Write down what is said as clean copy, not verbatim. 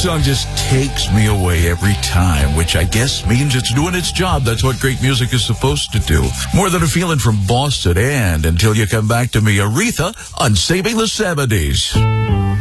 song just takes me away every time, which I guess means it's doing its job. That's what great music is supposed to do. More Than a Feeling from Boston. And until you come back to me, Aretha on Saving the 70s.